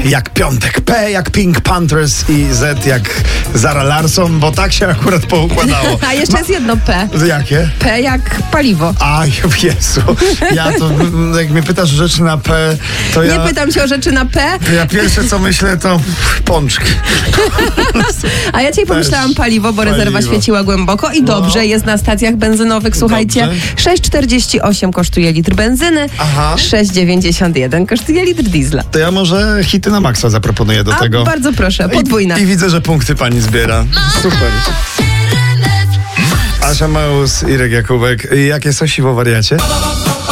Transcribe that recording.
jak Piątek, P jak Pink Panthers i Z jak Zara Larsson, bo tak się akurat poukładało. A jeszcze jest jedno P. Jakie? P jak paliwo. Aj, Jezu. Ja to, jak mnie pytasz o rzeczy na P, to Nie pytam cię o rzeczy na P. To ja pierwsze co myślę to pączki. A ja dzisiaj pomyślałam paliwo, bo rezerwa świeciła głęboko i dobrze, jest na stacjach benzynowych, słuchajcie. Dobrze. 6,48 kosztuje litr benzyny, Aha. 6,91 kosztuje litr diesla. To ja może hity na maksa zaproponuję do tego. Bardzo proszę, podwójna. I widzę, że punkty pani zbiera. Super. Asia Małus, Irek Jakubek. Jakie są siwo wariacie?